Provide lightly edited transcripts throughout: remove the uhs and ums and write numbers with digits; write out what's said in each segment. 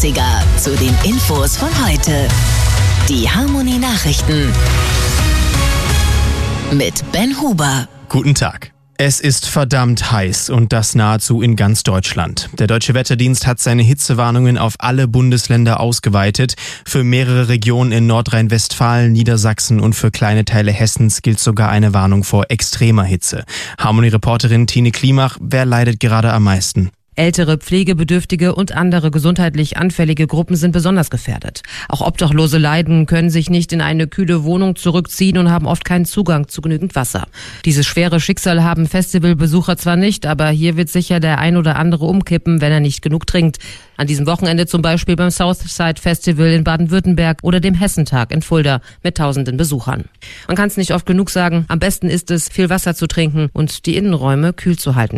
Klassiker zu den Infos von heute. Die Harmony Nachrichten mit Ben Huber. Guten Tag. Es ist verdammt heiß und das nahezu in ganz Deutschland. Der Deutsche Wetterdienst hat seine Hitzewarnungen auf alle Bundesländer ausgeweitet. Für mehrere Regionen in Nordrhein-Westfalen, Niedersachsen und für kleine Teile Hessens gilt sogar eine Warnung vor extremer Hitze. Harmony-Reporterin Tine Klimach, wer leidet gerade am meisten? Ältere, pflegebedürftige und andere gesundheitlich anfällige Gruppen sind besonders gefährdet. Auch Obdachlose leiden, können sich nicht in eine kühle Wohnung zurückziehen und haben oft keinen Zugang zu genügend Wasser. Dieses schwere Schicksal haben Festivalbesucher zwar nicht, aber hier wird sicher der ein oder andere umkippen, wenn er nicht genug trinkt. An diesem Wochenende zum Beispiel beim Southside Festival in Baden-Württemberg oder dem Hessentag in Fulda mit tausenden Besuchern. Man kann es nicht oft genug sagen, am besten ist es, viel Wasser zu trinken und die Innenräume kühl zu halten.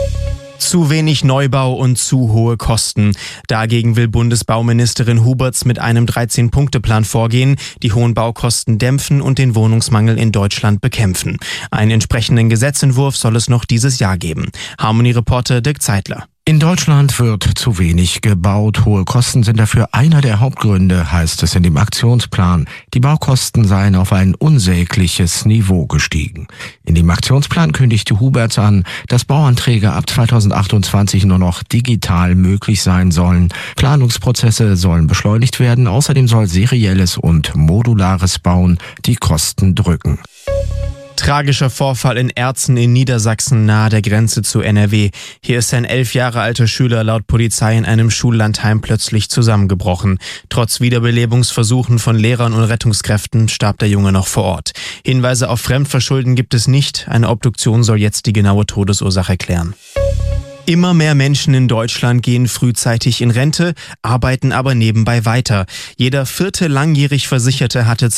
Zu wenig Neubau und zu hohe Kosten. Dagegen will Bundesbauministerin Huberts mit einem 13-Punkte-Plan vorgehen, die hohen Baukosten dämpfen und den Wohnungsmangel in Deutschland bekämpfen. Einen entsprechenden Gesetzentwurf soll es noch dieses Jahr geben. Harmony-Reporter Dirk Zeitler. In Deutschland wird zu wenig gebaut. Hohe Kosten sind dafür einer der Hauptgründe, heißt es in dem Aktionsplan. Die Baukosten seien auf ein unsägliches Niveau gestiegen. In dem Aktionsplan kündigte Huberts an, dass Bauanträge ab 2028 nur noch digital möglich sein sollen. Planungsprozesse sollen beschleunigt werden. Außerdem soll serielles und modulares Bauen die Kosten drücken. Tragischer Vorfall in Erzen in Niedersachsen nahe der Grenze zu NRW. Hier ist ein 11 Jahre alter Schüler laut Polizei in einem Schullandheim plötzlich zusammengebrochen. Trotz Wiederbelebungsversuchen von Lehrern und Rettungskräften starb der Junge noch vor Ort. Hinweise auf Fremdverschulden gibt es nicht. Eine Obduktion soll jetzt die genaue Todesursache klären. Immer mehr Menschen in Deutschland gehen frühzeitig in Rente, arbeiten aber nebenbei weiter. Jeder vierte langjährig Versicherte hatte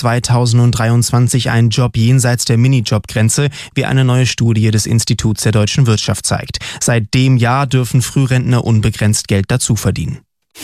2023 einen Job jenseits der Minijobgrenze, wie eine neue Studie des Instituts der deutschen Wirtschaft zeigt. Seit dem Jahr dürfen Frührentner unbegrenzt Geld dazu verdienen.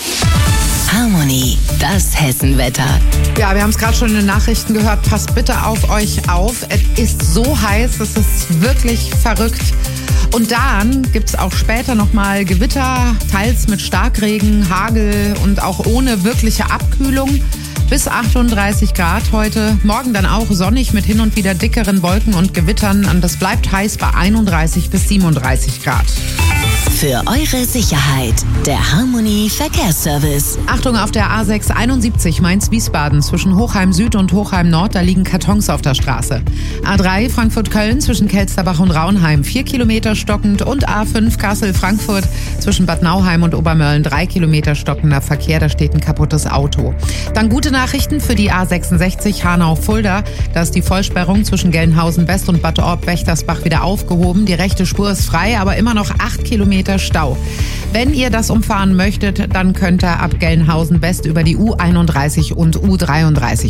Harmony, das Hessenwetter. Ja, wir haben es gerade schon in den Nachrichten gehört. Passt bitte auf euch auf. Es ist so heiß, es ist wirklich verrückt. Und dann gibt es auch später nochmal Gewitter, teils mit Starkregen, Hagel und auch ohne wirkliche Abkühlung. Bis 38 Grad heute. Morgen dann auch sonnig mit hin und wieder dickeren Wolken und Gewittern. Und das bleibt heiß bei 31 bis 37 Grad. Für eure Sicherheit, der Harmony Verkehrsservice. Achtung auf der A6 71 Mainz-Wiesbaden zwischen Hochheim Süd und Hochheim Nord, da liegen Kartons auf der Straße. A3 Frankfurt-Köln zwischen Kelsterbach und Raunheim 4 Kilometer stockend und A5 Kassel-Frankfurt zwischen Bad Nauheim und Obermölln 3 Kilometer stockender Verkehr, da steht ein kaputtes Auto. Dann gute Nachrichten für die A66 Hanau-Fulda. Da ist die Vollsperrung zwischen Gelnhausen West und Bad Orb-Wächtersbach wieder aufgehoben. Die rechte Spur ist frei, aber immer noch 8 Kilometer Stau. Wenn ihr das umfahren möchtet, dann könnt ihr ab Gelnhausen West über die U31 und U33